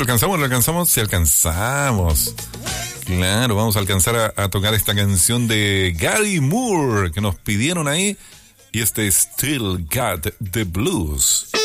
¿alcanzamos? Sí, alcanzamos. Claro, vamos a alcanzar a tocar esta canción de Gary Moore que nos pidieron ahí. Y este Still Got the Blues.